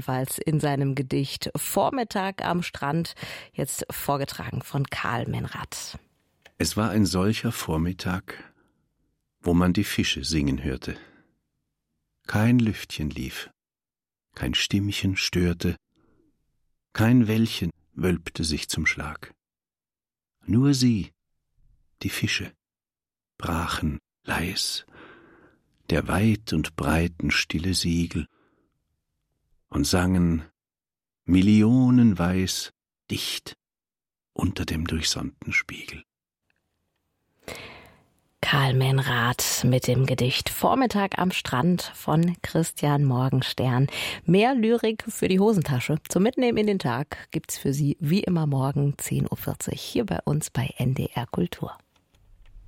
ebenfalls in seinem Gedicht Vormittag am Strand, jetzt vorgetragen von Karl Menrad. Es war ein solcher Vormittag, wo man die Fische singen hörte. Kein Lüftchen lief, kein Stimmchen störte, kein Wellchen wölbte sich zum Schlag. Nur sie, die Fische, brachen leis der weit und breiten stille Siegel und sangen millionenweis dicht unter dem durchsonnten Spiegel. Karl Menrad mit dem Gedicht Vormittag am Strand von Christian Morgenstern. Mehr Lyrik für die Hosentasche zum Mitnehmen in den Tag gibt's für Sie wie immer morgen 10.40 Uhr hier bei uns bei NDR Kultur.